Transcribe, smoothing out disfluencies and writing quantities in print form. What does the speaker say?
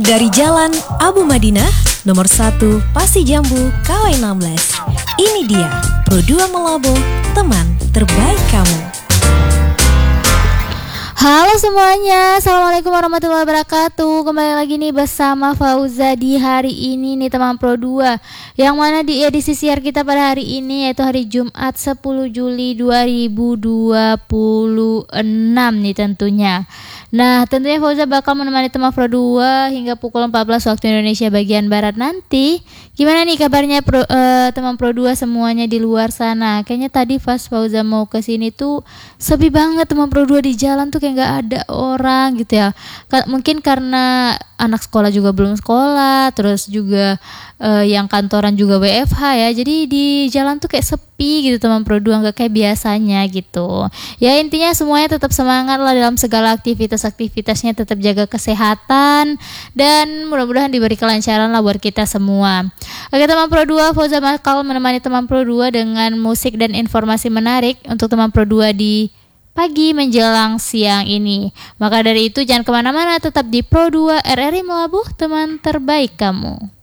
Dari Jalan Abu Madinah, nomor 1 Pasi Jambu, KW 16. Ini dia Pro 2 Melabo, teman terbaik kamu. Halo semuanya, Assalamualaikum warahmatullahi wabarakatuh. Kembali lagi nih bersama Fauza di hari ini nih teman Pro 2. Yang mana di edisi siar kita pada hari ini yaitu hari Jumat 10 Juli 2026 nih tentunya. Nah tentunya Fauza bakal menemani teman Pro 2 hingga pukul 14 waktu Indonesia bagian Barat nanti. Gimana nih kabarnya teman Pro 2 semuanya di luar sana? Kayaknya tadi pas Fauza mau kesini tuh sepi banget teman Pro 2 di jalan tuh kayak nggak ada orang gitu ya. Mungkin karena anak sekolah juga belum sekolah, terus juga yang kantoran juga WFH ya. Jadi di jalan tuh kayak sepi gitu teman Pro 2, nggak kayak biasanya gitu. Ya intinya semuanya tetap semangat lah dalam segala aktivitasnya, tetap jaga kesehatan dan mudah-mudahan diberi kelancaran lah buat kita semua. Oke teman Pro 2, Fauza bakal menemani teman Pro 2 dengan musik dan informasi menarik untuk teman Pro 2 di pagi menjelang siang ini. Maka dari itu jangan kemana-mana, tetap di Pro 2 RRI Melabuh, teman terbaik kamu.